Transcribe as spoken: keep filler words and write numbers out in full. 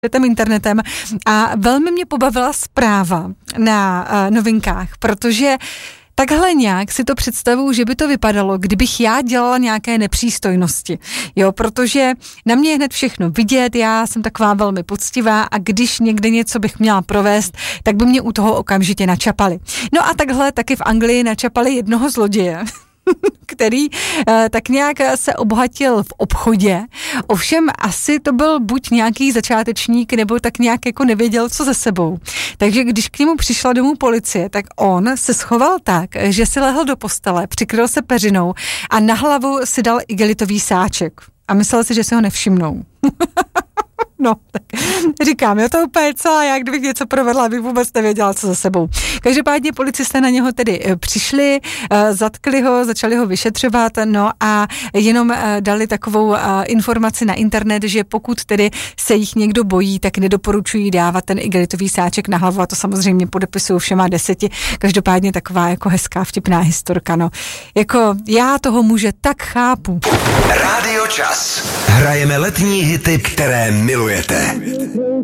světem internetem a velmi mě pobavila zpráva na uh, novinkách, protože takhle nějak si to představuju, že by to vypadalo, kdybych já dělala nějaké nepřístojnosti, jo, protože na mě je hned všechno vidět, já jsem taková velmi poctivá a když někde něco bych měla provést, tak by mě u toho okamžitě načapali. No a takhle taky v Anglii načapali jednoho zloděje, který eh, tak nějak se obohatil v obchodě, ovšem asi to byl buď nějaký začátečník, nebo tak nějak jako nevěděl, co ze sebou. Takže když k němu přišla domů policie, tak on se schoval tak, že si lehl do postele, přikryl se peřinou a na hlavu si dal igelitový sáček. A myslel si, že si ho nevšimnou. No, tak říkám, jo, to úplně celá, já kdybych něco provedla, bych vůbec nevěděla, co za sebou. Každopádně policisté na něho tedy přišli, zatkli ho, začali ho vyšetřovat, no a jenom dali takovou informaci na internet, že pokud tedy se jich někdo bojí, tak nedoporučují dávat ten igelitový sáček na hlavu a to samozřejmě podepisují všema deseti. Každopádně taková jako hezká vtipná historka, no. Jako já toho muže tak chápu. Rádio Čas. Hrajeme letní hity, které milujete.